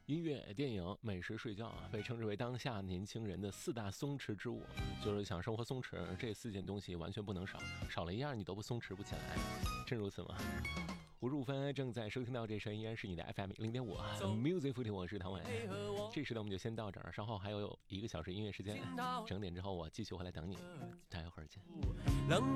音乐、电影、美食、睡觉啊，被称之为当下年轻人的4大松弛之物。就是想生活松弛，这4件东西完全不能少，少了一样你都不松弛不起来，真如此吗？55分正在收听到这声音，依然是你的 FM 0.5 Music Foodie， 我是唐伟。这时呢我们就先到这儿，稍后还有1个小时音乐时间，整点之后我继续回来等你，待会儿见。